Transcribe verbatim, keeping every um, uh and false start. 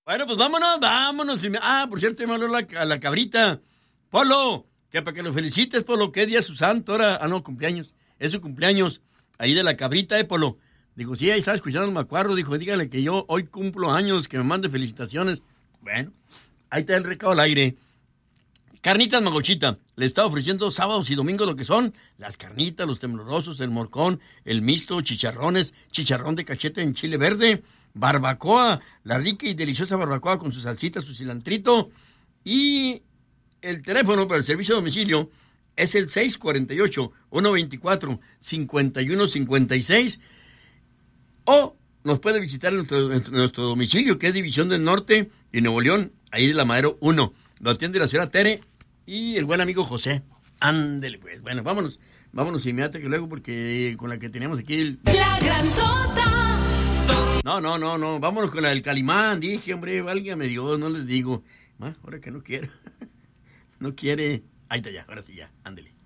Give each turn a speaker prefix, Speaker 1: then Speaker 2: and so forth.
Speaker 1: Bueno, pues vámonos, vámonos. Ah, por cierto, me habló la, a la cabrita. Polo, que para que lo felicites, Polo, ¿qué día es su santo? Ahora, ah, no, cumpleaños. Es su cumpleaños. Ahí de la cabrita, eh, Polo. Digo, sí, ahí estaba escuchando el macuarro. Dijo, dígale que yo hoy cumplo años, que me mande felicitaciones. Bueno, ahí está el recado al aire. Carnitas Magochita. Le está ofreciendo sábados y domingos lo que son las carnitas, los temblorosos, el morcón, el mixto, chicharrones, chicharrón de cachete en chile verde, barbacoa, la rica y deliciosa barbacoa con su salsita, su cilantrito. Y el teléfono para el servicio de domicilio es el seis cuatro ocho, uno dos cuatro, cinco uno cinco seis. O nos puede visitar en nuestro, en nuestro domicilio, que es División del Norte y Nuevo León, ahí de la Madero uno. Lo atiende la señora Tere y el buen amigo José. Ándele, pues. Bueno, vámonos. Vámonos inmediatamente que luego, porque con la que teníamos aquí... El...
Speaker 2: La grandota.
Speaker 1: No, no, no, no. Vámonos con la del Calimán. Dije, hombre, válgame Dios, no les digo. Ah, ahora que no quiere. No quiere. Ahí está ya, ahora sí ya. Ándele.